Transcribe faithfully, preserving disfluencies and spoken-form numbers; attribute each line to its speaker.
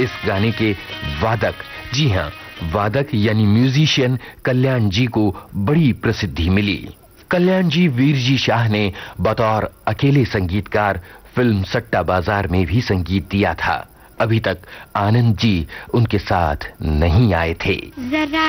Speaker 1: इस गाने के वादक, जी हां, वादक यानी म्यूजिशियन कल्याण जी को बड़ी प्रसिद्धि मिली। कल्याण जी वीर जी शाह ने बतौर अकेले संगीतकार फिल्म सट्टा बाजार में भी संगीत दिया था। अभी तक आनंद जी उनके साथ नहीं आए थे।
Speaker 2: जरा